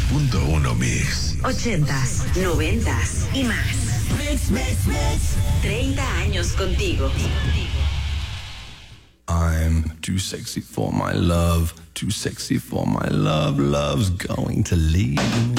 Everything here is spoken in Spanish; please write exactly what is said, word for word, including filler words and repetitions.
punto uno Mix. Ochentas, noventas y más. Mix, mix, mix. treinta años contigo. I'm too sexy for my love, too sexy for my love, love's going to leave me.